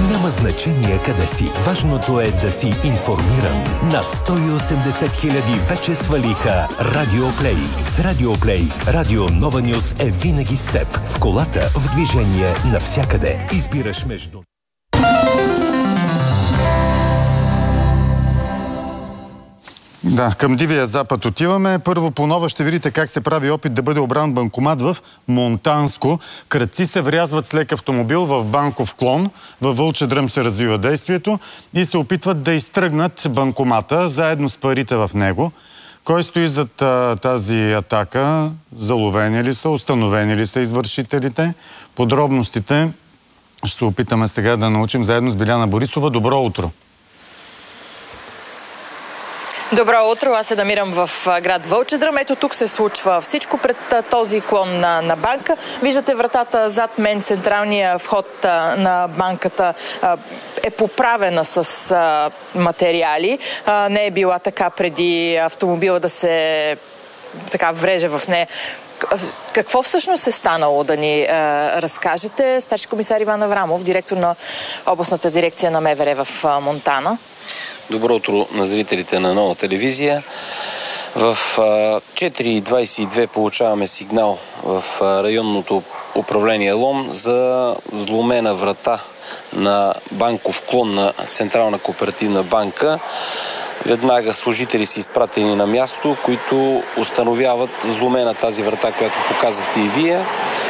Няма значение къде си. Важното е да си информиран. Над 180 хиляди вече свалиха Радиоплей. С Радиоплей Радио Нова Нюз е винаги с теб. В колата, в движение, навсякъде. Избираш между... Да, към Дивия Запад отиваме. Първо по нова ще видите как се прави опит да бъде обран банкомат в Монтанско. Крадци се врязват с лек автомобил в банков клон. Във Вълча дръм се развива действието и се опитват да изтръгнат банкомата заедно с парите в него. Кой стои зад тази атака? Заловени ли са? Установени ли са извършителите? Подробностите ще се опитаме сега да научим заедно с Биляна Борисова. Добро утро! Добро утро, аз се намирам в град Вълча дръм. Ето тук се случва всичко пред този клон на банка. Виждате вратата зад мен, централния вход на банката е поправена с материали. Не е била така преди автомобила да се вреже в нея. Какво всъщност е станало, да ни разкажете? Старши комисар Иван Аврамов, директор на областната дирекция на МВР в Монтана. Добро утро на зрителите на Нова телевизия. В 4:22 получаваме сигнал в районното управление Лом за взломена врата на банков клон на Централна кооперативна банка. Веднага служители са изпратени на място, които установяват взломена тази врата, която показахте и вие.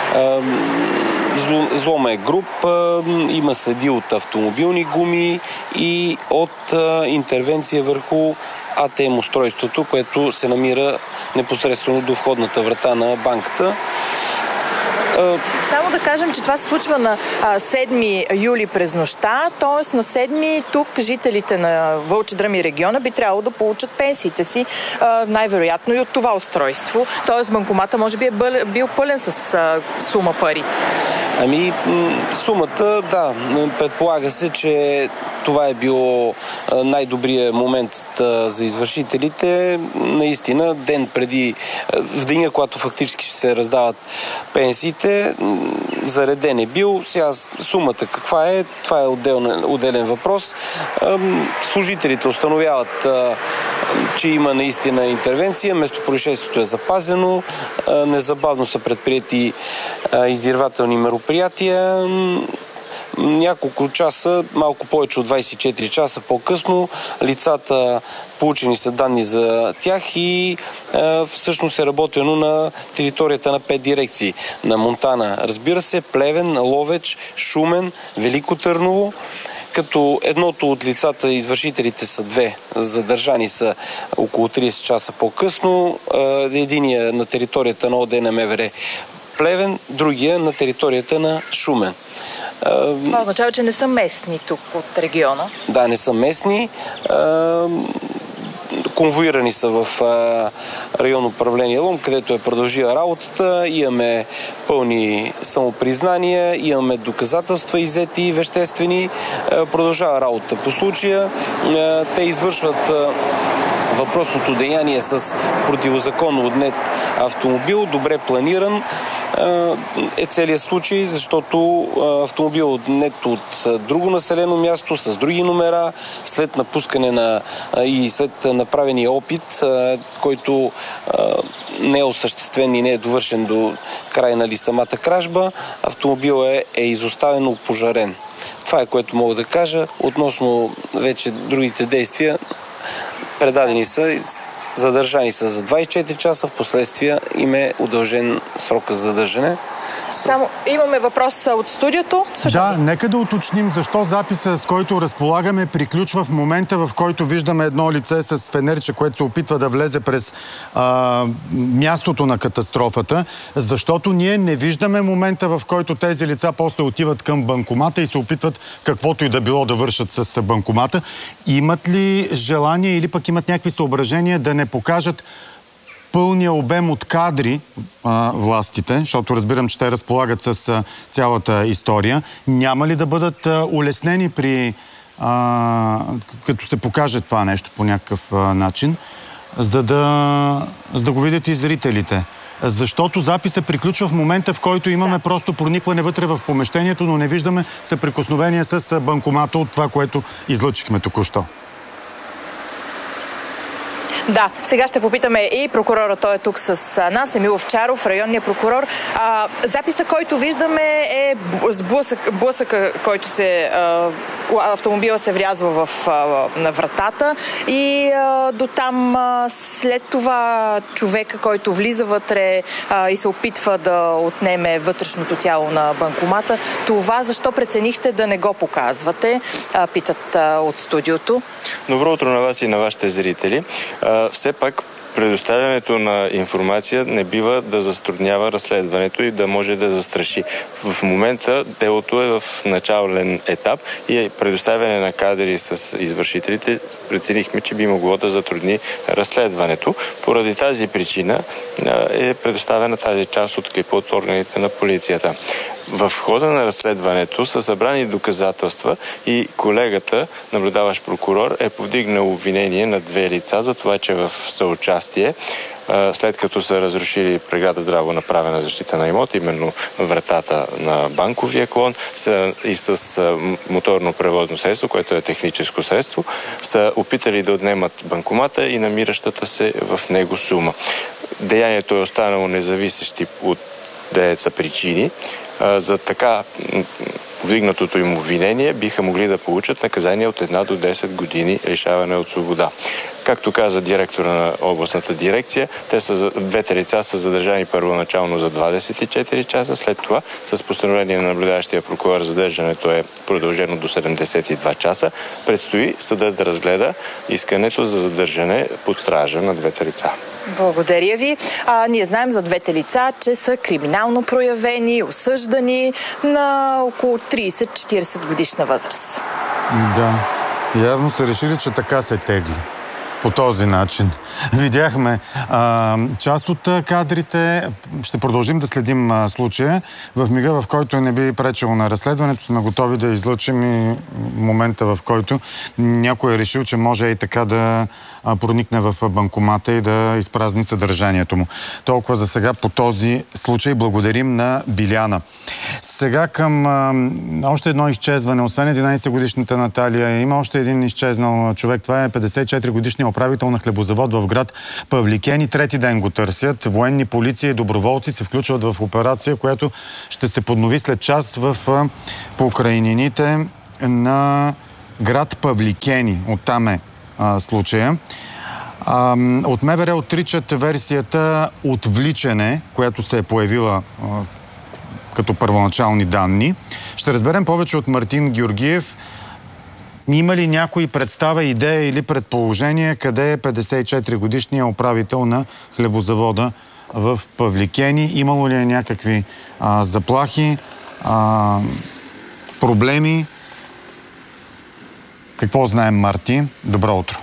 Злома е груб, има следи от автомобилни гуми и от интервенция върху АТМ устройството, което се намира непосредствено до входната врата на банката. Само да кажем, че това се случва на 7 юли през нощта, т.е. на 7 тук жителите на Вълча дръм и региона би трябвало да получат пенсиите си, най-вероятно и от това устройство. Т.е. банкомата може би е бил пълен с сума пари. Ами, сумата, да, предполага се, че това е било най-добрият момент за извършителите. Наистина, ден преди, в деня, когато фактически ще се раздават пенсиите, зареден е бил. Сега сумата каква е, това е отделен въпрос. Служителите установяват, че има наистина интервенция, местопроизшествието е запазено, незабавно са предприети издирвателни мероприятия. Няколко часа, малко повече от 24 часа по-късно, лицата, получени са данни за тях и всъщност е работено на територията на 5 дирекции. На Монтана, разбира се, Плевен, Ловеч, Шумен, Велико Търново, като едното от лицата, извършителите са две, задържани са около 30 часа по-късно, единия на територията на ОД на МВР Плевен, другия на територията на Шумен. Това означава, че не са местни тук от региона? Да, не са местни. Конвоирани са в районно управление Лом, където е продължила работата. Имаме пълни самопризнания, имаме доказателства иззети, веществени. Продължава работа по случая. Те извършват въпросното деяние с противозаконно отнет автомобил, добре планиран е целият случай, защото автомобил отнет от друго населено място, с други номера, след напускане и след направения опит, който не е осъществен и не е довършен до край самата кражба, автомобил е изоставен, опожарен. Това е, което мога да кажа. Относно вече другите действия, предадени са, задържани са за 24 часа, в последствие им е удължен срока за задържане. Само имаме въпрос от студиото. Да, нека да уточним защо записа, с който разполагаме, приключва в момента, в който виждаме едно лице с фенерче, което се опитва да влезе през мястото на катастрофата, защото ние не виждаме момента, в който тези лица после отиват към банкомата и се опитват каквото и да било да вършат с банкомата. Имат ли желание или пък имат някакви съображения да не покажат пълния обем от кадри властите, защото разбирам, че те разполагат с цялата история, няма ли да бъдат улеснени при като се покаже това нещо по някакъв начин, за да го видят и зрителите? защото записът приключва в момента, в който имаме просто проникване вътре в помещението, но не виждаме съприкосновение с банкомата от това, което излъчихме току-що. Да, сега ще попитаме и прокурора, той е тук с нас, Емил Овчаров, районния прокурор. Записа, който виждаме е блъсъка, който автомобила се врязва на вратата и до там след това човека, който влиза вътре и се опитва да отнеме вътрешното тяло на банкомата. Това защо преценихте да не го показвате? Питат от студиото. Добро утро на вас и на вашите зрители. Все пак предоставянето на информация не бива да затруднява разследването и да може да застраши. В момента делото е в начален етап и предоставяне на кадри с извършителите преценихме, че би могло да затрудни разследването. Поради тази причина е предоставена тази част от органите на полицията. В хода на разследването са събрани доказателства и колегата, наблюдаващ прокурор, е повдигнал обвинение на 2 лица за това, че в съучастие, след като са разрушили преграда здраво направена защита на имот, именно вратата на банковия клон и с моторно превозно средство, което е техническо средство, са опитали да отнемат банкомата и намиращата се в него сума. Деянието е останало независещи от дееца причини. За така повдигнатото им обвинение биха могли да получат наказание от 1 до 10 години лишаване от свобода. Както каза директора на областната дирекция, двете лица са задържани първоначално за 24 часа, след това с постановление на наблюдаващия прокурор задържането е продължено до 72 часа. Предстои съдът да разгледа искането за задържане под стража на двете лица. Благодаря ви. Ние знаем за двете лица, че са криминално проявени, осъждани на около 30-40 годишна възраст. Да, явно са решили, че така се тегли. По този начин. Видяхме част от кадрите. Ще продължим да следим случая. В мига, в който не би пречило на разследването, сме готови да излъчим и момента, в който някой е решил, че може и така да проникне в банкомата и да изпразни съдържанието му. Толкова за сега по този случай. Благодарим на Биляна. Сега към още едно изчезване. Освен 11-годишната Наталия, има още един изчезнал човек. Това е 54-годишният управител на хлебозавод в град Павликени. Трети ден го търсят. Военни, полиция и доброволци се включват в операция, която ще се поднови след час в покрайнините на град Павликени. Оттам е случая. От МВР отричат версията отвличане, която се е появила като първоначални данни. Ще разберем повече от Мартин Георгиев. Има ли някой представа, идея или предположение къде е 54-годишният управител на хлебозавода в Павликени? Имало ли е някакви заплахи, проблеми? Какво знаем, Марти? Добро утро.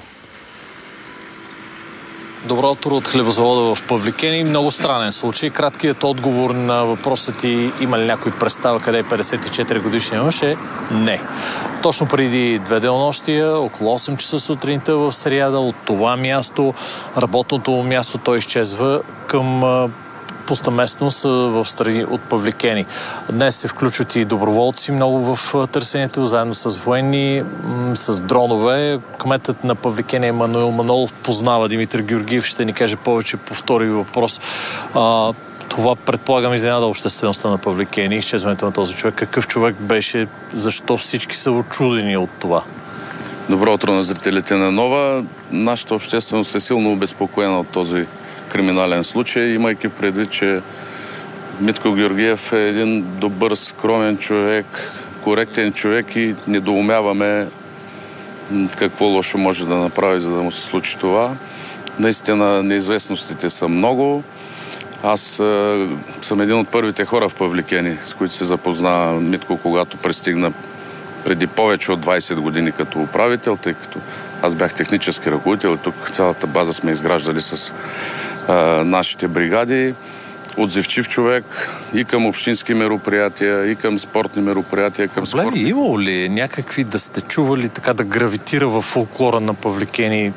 Добро утро от хлебозавода в Павликени. Много странен случай. Краткият отговор на въпроса ти има ли някой представа къде е 54-годишният мъж е не. Точно преди 2 денонощия, около 8 часа сутринта в сряда, от това място, работното му място, той изчезва към пуста местност в страни от Павликени. Днес се включват и доброволци много в търсенето, заедно с военни, с дронове. Кметът на Павликени Емануил Манолов познава Димитър Георгиев, ще ни каже повече по втори въпрос. Това предполагам изненада обществеността на Павликени, изчезването на този човек. Какъв човек беше? Защо всички са очудени от това? Добро утро на зрителите на Нова. Нашата общественост е силно обезпокоена от този криминален случай, имайки предвид, че Митко Георгиев е един добър, скромен човек, коректен човек и недоумяваме какво лошо може да направи, за да му се случи това. Наистина неизвестностите са много. Аз съм един от първите хора в Павликени, с които се запозна Митко, когато пристигна преди повече от 20 години като управител, тъй като аз бях технически ръководител и тук цялата база сме изграждали с нашите бригади. Отзивчив човек и към общински мероприятия, и към спортни мероприятия, към спорт. Имало ли някакви да сте чували така да гравитира в фолклора на Павликени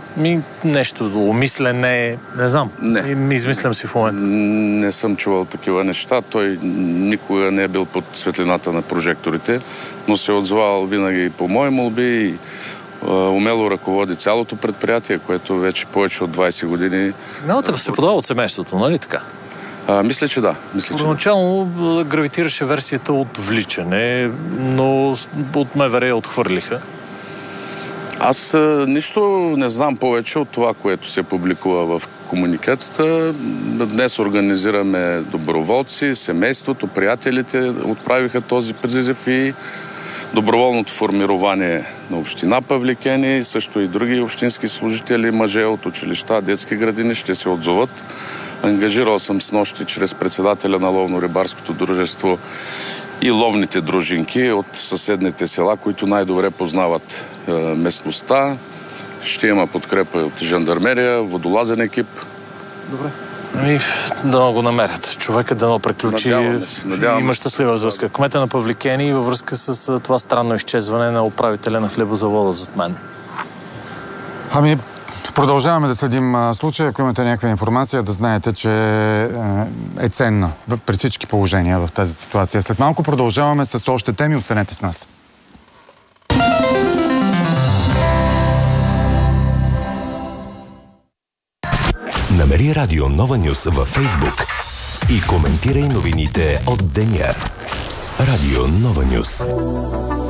Нещо умислене, не знам. Не. Измислям си в момента. Не съм чувал такива неща. Той никога не е бил под светлината на прожекторите, но се е отзвал винаги по мои молби и умело ръководи цялото предприятие, което вече повече от 20 години... Сигналът се подава от семейството, нали така? Мисля, че да. Първоначално гравитираше версията от вличане, но от МВР я отхвърлиха. Аз нищо не знам повече от това, което се публикува в комуникацията. Днес организираме доброволци, семейството, приятелите отправиха този призив и доброволното формирование на община Павликени, също и други общински служители, мъже от училища, детски градини ще се отзоват. Ангажирал съм снощи чрез председателя на ловно-рибарското дружество и ловните дружинки от съседните села, които най-добре познават местността. Ще има подкрепа от жандармерия, водолазен екип. Добре. Да го намерят. Човека да приключи. Има щастлива връзка. Кмета на Павликени във връзка с това странно изчезване на управителя на хлебозавода зад мен. Продължаваме да следим случая. Ако имате някаква информация, да знаете, че е ценна при всички положения в тази ситуация. След малко продължаваме с още теми. Останете с нас. Намери Радио Нова Нюс във Фейсбук и коментирай новините от деня. Радио Нова Нюс.